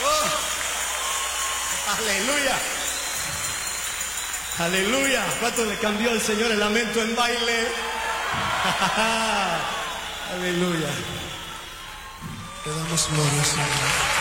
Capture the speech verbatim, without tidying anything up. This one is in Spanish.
Oh. Aleluya. Aleluya. ¿Cuánto le cambió el Señor el lamento en baile? Aleluya. Te damos gloria, Señor.